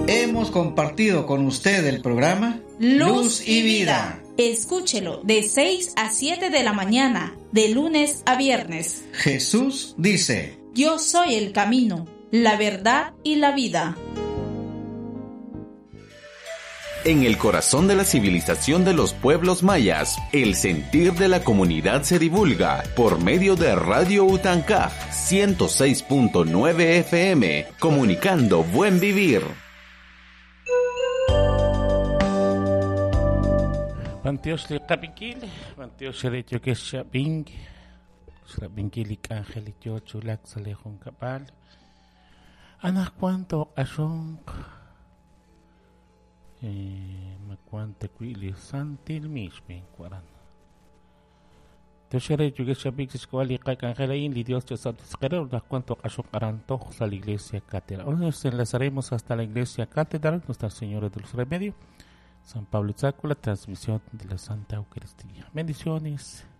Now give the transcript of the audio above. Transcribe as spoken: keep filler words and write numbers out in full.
Hemos compartido con usted el programa Luz y Vida. Escúchelo de seis a siete de la mañana, de lunes a viernes. Jesús dice: Yo soy el camino, la verdad y la vida. En el corazón de la civilización de los pueblos mayas, el sentir de la comunidad se divulga por medio de Radio Utancaj ciento seis punto nueve F M, comunicando buen vivir. Mantiosli Kapikil, Mantiosli Yokesha Bing, Srabinkilik Angelito Chulak Salejón Kapal, Ana cuanto Ashonk, Macuante Quili Santil Mishpin Quaran. Toshere Yokesha Bing Squali Kakangelain, Dios de Santos Querero, las cuanto Ashok Arantox a la iglesia catedral. Hoy nos enlazaremos hasta la iglesia catedral, Nuestra Señora de los Remedios. San Pablo Itzácula, transmisión de la Santa Eucaristía. Bendiciones.